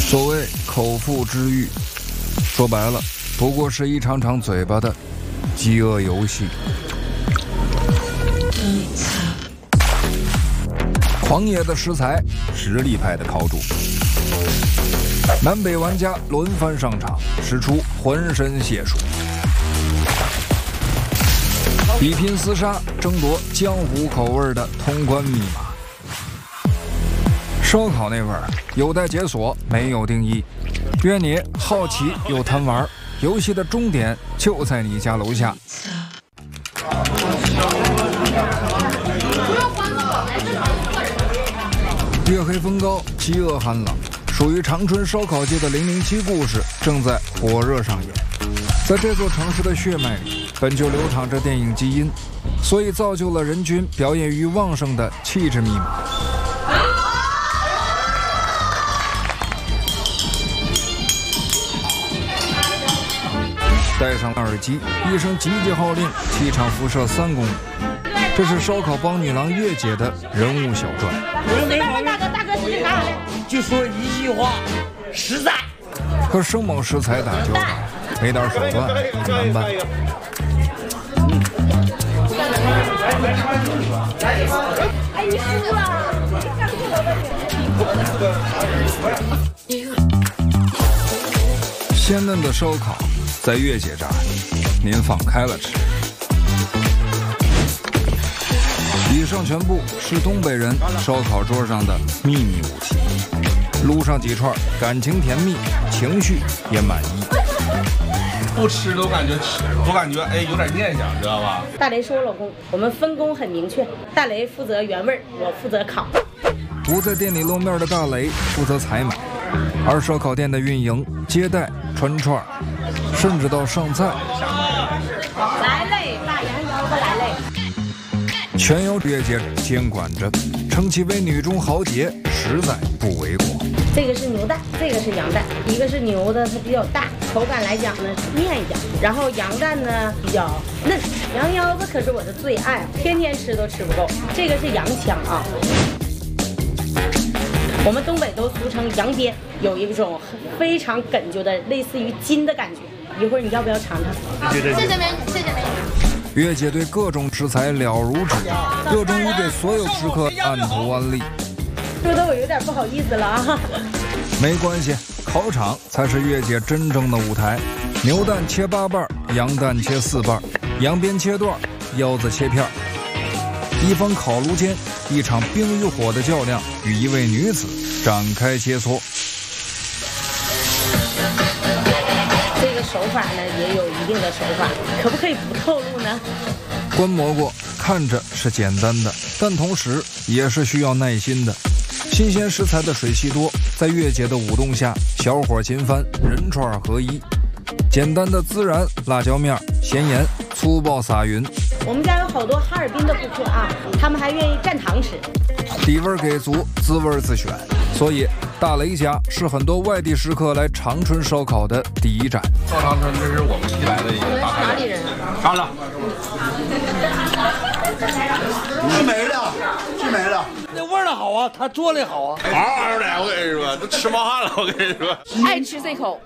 所谓口腹之欲，说白了，不过是一场场嘴巴的饥饿游戏。狂野的食材，实力派的烤煮，南北玩家轮番上场，使出浑身解数，比拼厮杀，争夺江湖口味的通关密码。烧烤那味儿有待解锁，没有定义。愿你好奇又贪玩，游戏的终点就在你家楼下。月黑风高，饥饿寒冷，属于长春烧烤界的007故事正在火热上演。在这座城市的血脉里，本就流淌着电影基因，所以造就了人均表演欲旺盛的气质密码。戴上耳机，一声急急号令，气场辐射3公里。这是烧烤帮女郎月姐的人物小传。 大哥是哪里？就说一句话，实在。 和生猛食材打交道，没点手段难办。 哎，你输了。 鲜嫩的烧烤在月姐这儿，您放开了吃。以上全部是东北人烧烤桌上的秘密武器，撸上几串，感情甜蜜，情绪也满意。 不吃都感觉吃，我感觉有点念想，知道吧？ 大雷是我老公，我们分工很明确，大雷负责原味，我负责烤。 不在店里露面的大雷负责采买，而烧烤店的运营、接待、穿串，甚至到上菜， 来嘞，大羊腰子来嘞， 全由月姐监管着，称其为女中豪杰，实在不为过。 这个是牛蛋，这个是羊蛋，一个是牛的，它比较大，口感来讲呢面一点，然后羊蛋呢比较嫩。羊腰子可是我的最爱，天天吃都吃不够。这个是羊腔啊，我们东北都俗称羊鞭，有一种非常哏啾的，类似于筋的感觉。一会儿你要不要尝尝？ 谢谢美女，谢谢美女。 月姐对各种食材了如指掌，热衷于对所有食客按图安利。 说的我有点不好意思了啊。 没关系，烤场才是月姐真正的舞台。牛蛋切8瓣，羊蛋切4瓣，羊鞭切段，腰子切片。一方烤炉间，一场冰与火的较量与一位女子展开切磋。 这个手法呢也有一定的手法，可不可以不透露呢？ 观摩过，看着是简单的，但同时也是需要耐心的。新鲜食材的水汽多，在月姐的舞动下，小火勤翻，人串合一。简单的孜然、辣椒面、咸盐，粗暴撒匀。 我们家有好多哈尔滨的顾客啊，他们还愿意蘸糖吃。 底味给足，滋味自选。所以大雷家是很多外地食客来长春烧烤的第一站。 到长春，这是我们新来的一个大哪里人啊？ 好了， 去没了，去没了。 那味儿的好啊，他做的好啊， 嗷嗷的，我跟你说，都吃冒汗了，我跟你说。 爱吃这口。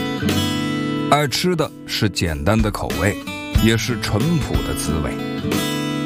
爱吃的是简单的口味，也是淳朴的滋味。